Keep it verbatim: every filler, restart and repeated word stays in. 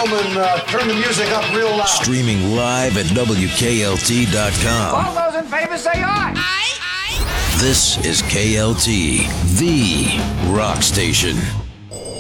gentlemen, uh, turn the music up real loud. Streaming live at W K L T dot com. All those in favor say aye. This is K L T, the rock station.